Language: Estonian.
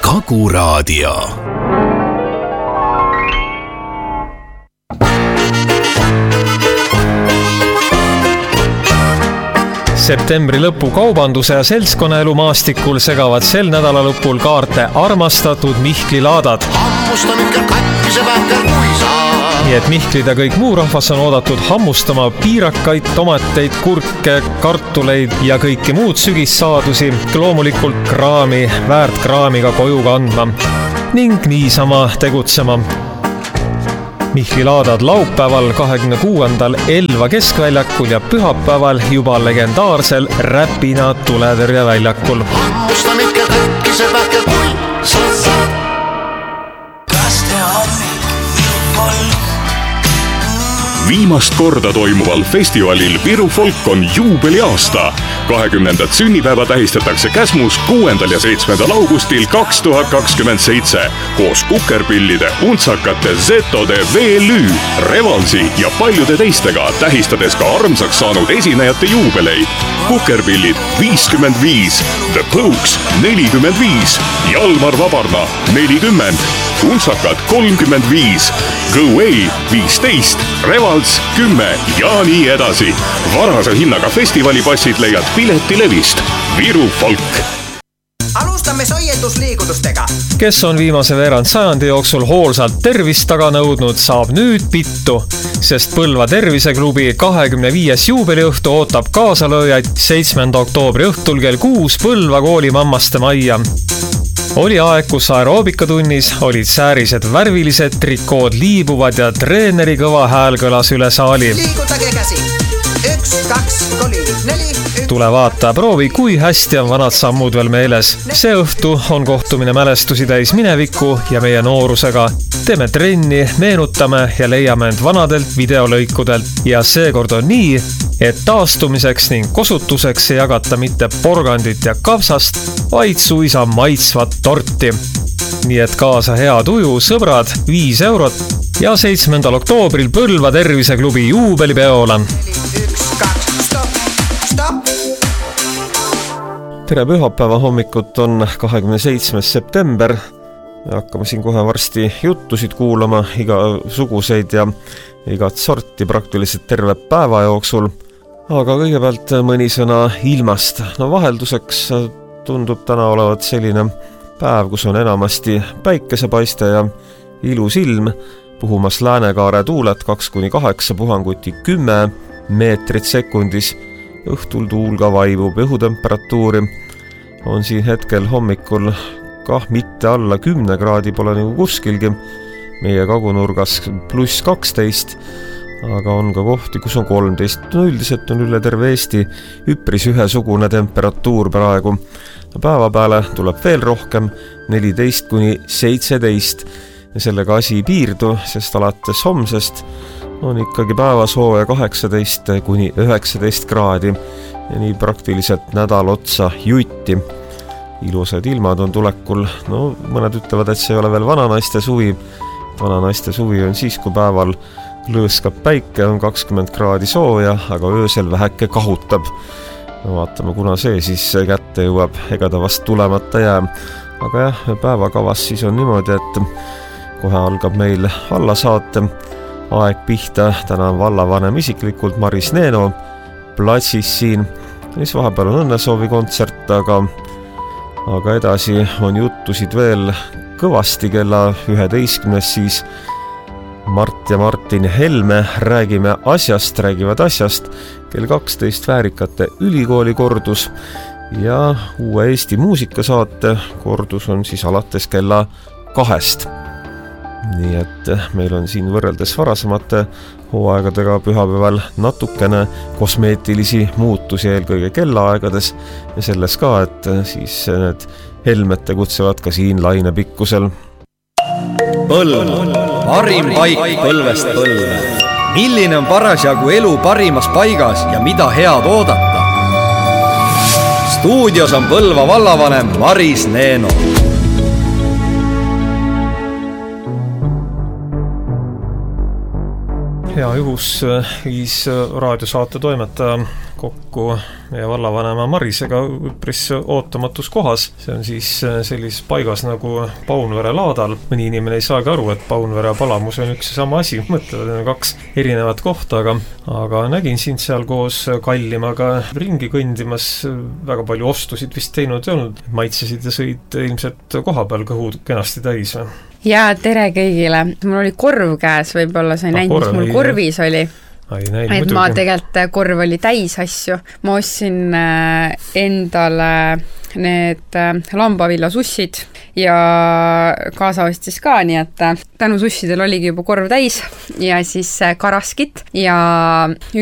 Kagu Raadio. Septembri lõpu kaubanduse ja seltskonnaelu maastikul segavad sel nädala lõpul kaarte armastatud Mihkli laadad. Nii et Mihklid ja kõik muu rahvas on oodatud hammustama piirakaid, tomateid, kurke, kartuleid ja kõiki muud sügissaadusi, loomulikult kraami, väärt kraamiga koju kandma ning niisama tegutsema. Mihkli laadad laupäeval 26. Elva keskväljakul ja pühapäeval juba legendaarsel Räpina tuletõrjeväljakul. Viimast korda toimuval festivalil Viru Folk on juubeliaasta. 20. sünnipäeva tähistatakse Käsmus 6. ja 7. augustil 2027 koos kukerpillide, untsakate, zetode, VLÜ, Revalsi ja paljude teistega, tähistades ka armsaks saanud esinejate juubeleid. Kukerpillid 55, The Pokes 45, Jalmar Vabarna 40, untsakad 35, Go Away 15, Revals 10 ja nii edasi. Varase hinnaga festivalipassid leiad Piletilevist. Viru Folk. Alustame soiendusliigutustega. Kes on viimase veerand sajandi jooksul hoolsalt tervist taga nõudnud, saab nüüd pittu, sest Põlva terviseklubi 25. juubeliõhtu ootab kaasalööjaid 7. oktoobri õhtul kell 6 Põlva kooli mammaste majja. Oli aeg, kus aeroobikatunnis olid säärised värvilised, trikood liibuvad ja treeneri kõva hääl kõlas üle saali. Liigutage käsi. 1, 2, 3, 4. Tule vaata, proovi, kui hästi on vanad sammud veel meeles. See õhtu on kohtumine mälestusi täis mineviku ja meie noorusega. Teeme trenni, meenutame ja leiame end vanadelt videolõikudelt. Ja seekord on nii, et taastumiseks ning kosutuseks ei jagata mitte porgandit ja kapsast, vaid suisa maitsvat torti. Nii et kaasa hea tuju, sõbrad, 5 eurot ja 7. oktoobril Põlva terviseklubi juubelipeola. 1, 2, stop. Tere pühapäeva hommikut, on 27. september. Me hakkame siin kohe varsti juttusid kuulama, igasuguseid ja igat sorti praktiliselt terve päeva jooksul. Aga kõigepealt mõni sõna ilmast. No vahelduseks tundub täna olevat selline päev, kus on enamasti päikesepaiste ja ilus ilm, puhumas Läänekaare tuuled 2-8 puhanguti 10 meetrit sekundis. Õhtul tuul ka vaibub, õhutemperatuuri on siin hetkel hommikul kah mitte alla 10 kraadi, pole nagu kuskilgi. Meie kagunurgas +12, aga on ka kohti, kus on 13. No üldiselt on üle terve Eesti üpris ühesugune temperatuur praegu. Päeva peale tuleb veel rohkem, 14-17. Ja sellega asi ei piirdu, sest alates homsest on ikkagi päevasooja 18-19 kraadi ja nii praktiliselt nädal otsa jutti. Ilusad ilmad on tulekul. No mõned ütlevad, et see ei ole veel vananaiste suvi. Vananaiste suvi on siis, kui päeval lõõskab päike, on 20 kraadi sooja, aga öösel väheke kahutab. No vaatame, kuna see siis kätte jõuab, ega ta vast tulemata jää. Aga jah, päevakavas siis on niimoodi, et kohe algab meil vallasaate aeg pihta. Täna on vallavanem isiklikult Maris Neeno platsis siin. Siis vahepeal on õnnesoovi kontsert, aga edasi on juttusid veel kõvasti. Kella 11 siis Mart ja Martin Helme räägivad asjast. Kell 12 väärikate ülikooli kordus ja uue Eesti muusikasaate kordus on siis alates kella 2. Nii et meil on siin võrreldes varasemate hooaegadega pühapäeval natukene kosmeetilisi muutusi eelkõige kellaaegades ja selles ka, et siis need Helmed tegutsevad ka siin lainepikkusel. Põlv, parim paik põlvest põlve. Milline on parasjagu elu parimas paigas ja mida head oodata? Stuudios on Põlva vallavanem Maris Neeno. Hea juhus viis raadiosaate toimetaja kokku meie vallavanema Marisega üpris ootamatus kohas. See on siis sellises paigas nagu Paunvere laadal. Mõni inimene ei saagi aru, et Paunvere ja Palamus on üks ja sama asi. Mõtlevad, et on 2 erinevat kohta, aga nägin sind seal koos Kallimaga ringi kõndimas. Väga palju ostusid vist teinud ei olnud. Maitsesid ja sõid ilmselt koha peal kõhu kenasti täis või? Jaa, tere kõigile. Mul oli korv käes, võib-olla sa ei näinud, mis mul korvis oli. Et ma tegelikult korv oli täis asju. Ma ostsin endale need lambavillasussid ja kaasa ostis ka, nii et tänu sussidel oligi juba korv täis ja siis karaskit ja